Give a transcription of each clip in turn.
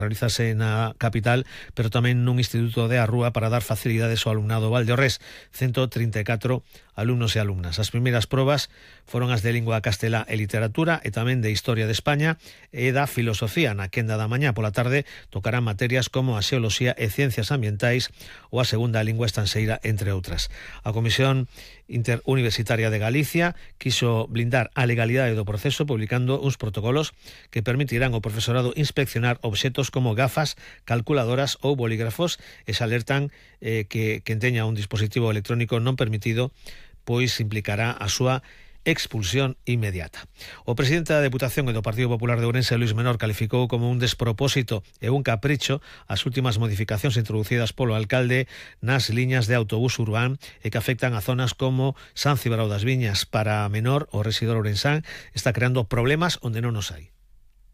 realízase na capital, pero tamén nun instituto de Arrúa para dar facilidades ao alumnado Valdeorrés, 134 alumnos e alumnas. As primeiras probas foron as de lingua castelá e literatura e tamén de historia de España e da filosofía. Na quenda da mañá pola tarde tocarán materias como a xeoloxía e ciencias ambientais ou a segunda lingua estranxeira, entre outras. A Comisión Interuniversitaria de Galicia quiso blindar a legalidade do proceso publicando uns protocolos que permitirán ao profesorado inspeccionar obxetos como gafas, calculadoras ou bolígrafos e se alertan que quen teña un dispositivo electrónico non permitido pois implicará a súa expulsión inmediata. O presidente da Deputación e do Partido Popular de Ourense, Luís Menor, calificou como un despropósito e un capricho as últimas modificacións introducidas polo alcalde nas liñas de autobús urbán e que afectan a zonas como San Cibrao das Viñas. Para Menor, o rexedor ourensán está creando problemas onde non os hai.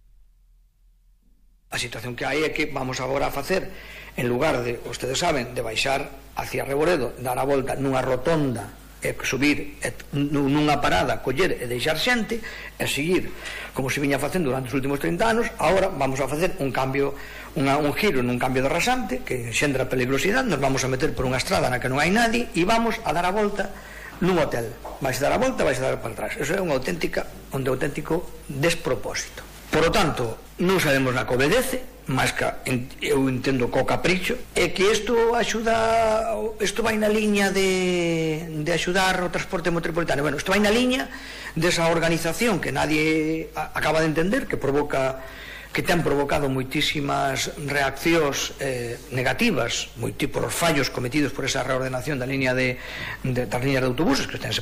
A situación que hai é que vamos agora a facer, en lugar de, ustedes saben, de baixar hacia Reboredo, dar a volta nunha rotonda e subir nunha parada, coller e deixar xente e seguir como se viña facendo durante os últimos 30 anos. Agora vamos a facer un cambio, un giro nun cambio de rasante que enxendra peligrosidade. Nos vamos a meter por unha estrada na que non hai nadie e vamos a dar a volta nun hotel. Vais dar a volta, vais dar para atrás. Eso é un auténtico despropósito. Por lo tanto, non sabemos na que obedece, mas que eu entendo co capricho, é que isto vai na liña de axudar o transporte metropolitano. Bueno, isto vai na liña desa organización que nadie acaba de entender, que ten provocado moitísimas reaccións negativas, por os fallos cometidos por esa reordenación das liñas de autobuses que tense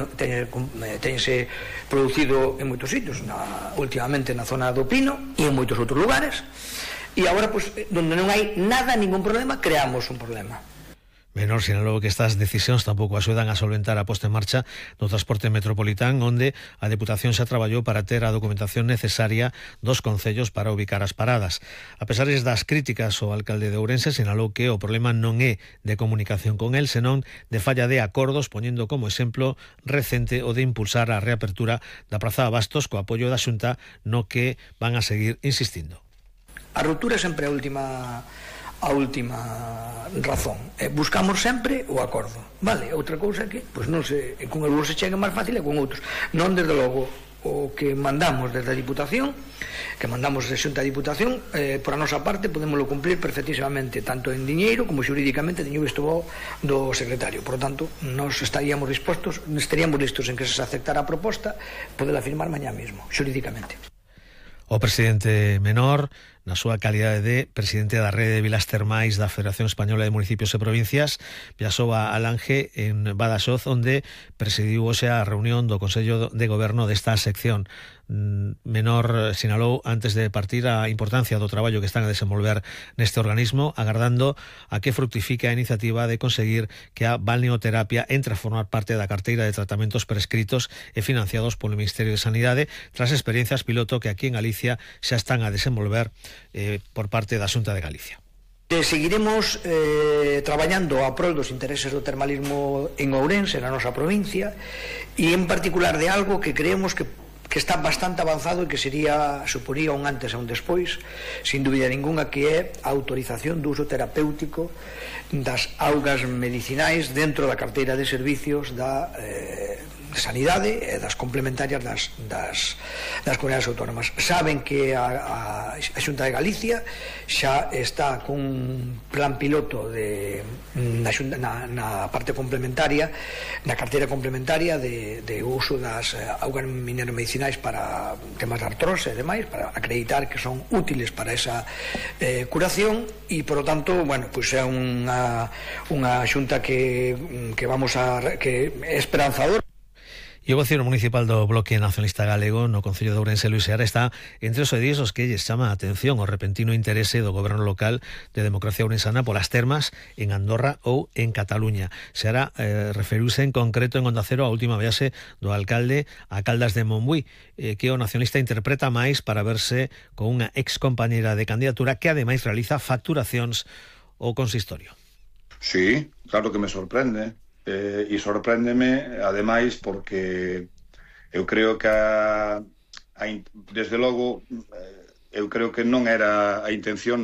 producido en moitos sitios, últimamente na zona do Pino e en moitos outros lugares, e agora, donde non hai nada, ningún problema, creamos un problema. Menor sinalou que estas decisións tampouco axudan a solventar a posta en marcha do transporte metropolitán, onde a Deputación xa traballou para ter a documentación necesaria dos concellos para ubicar as paradas. A pesar das críticas, o alcalde de Ourense sinalou que o problema non é de comunicación con el, senón de falla de acordos, poñendo como exemplo recente o de impulsar a reapertura da Praza Abastos co apoio da Xunta, no que van a seguir insistindo. A ruptura é sempre a última razón. Buscamos sempre o acordo, vale? Outra cousa que, non sei, con algúns se chega máis fácil e con outros non. Desde logo, o que mandamos desde a Diputación, que mandamos desde a Xunta de Diputación, por a nosa parte podémoslo cumplir perfectísimamente, tanto en diñeiro como xurídicamente, teño visto do secretario. Por lo tanto, nos estaríamos listos en que se aceptara a proposta, podela firmar mañá mesmo, xurídicamente. O presidente Menor, na súa calidade de presidente da Rede de Vilas Termais da Federación Española de Municipios e Provincias, viaxou a Alange en Badaxoz, onde presidiu hoxe a reunión do Consello de Goberno desta sección. Menor sinalou antes de partir a importancia do traballo que están a desenvolver neste organismo, agardando a que fructifique a iniciativa de conseguir que a balneoterapia entre a formar parte da carteira de tratamentos prescritos e financiados polo Ministerio de Sanidade, tras experiencias piloto que aquí en Galicia xa están a desenvolver por parte da Xunta de Galicia. Seguiremos traballando a prol dos intereses do termalismo en Ourense, na nosa provincia, e en particular de algo que creemos que está bastante avanzado e que suporía un antes e un despois, sin dúbida ninguna, que é a autorización do uso terapéutico das augas medicinais dentro da carteira de servicios da sanidade e das complementarias das comunidades autónomas. Saben que a Xunta de Galicia xa está cun plan piloto na parte complementaria, na carteira complementaria de uso das augas mineromedicinais para temas de artrose e demais, para acreditar que son útiles para esa curación, e por lo tanto, é unha xunta que é esperanzadora. E o vocero municipal do Bloque Nacionalista Galego no Concello de Ourense, Luís Seara, está entre os edizos que lles chama a atención o repentino interese do goberno local de Democracia Ourensana polas termas en Andorra ou en Cataluña. Seara referiuse en concreto en Onda Cero a última viaxe do alcalde a Caldas de Montbui, que o nacionalista interpreta máis para verse con unha ex compañera de candidatura que ademais realiza facturacións ao consistorio. Sí, claro que me sorprende. E sorpréndeme ademais porque eu creo que desde logo eu creo que non era a intención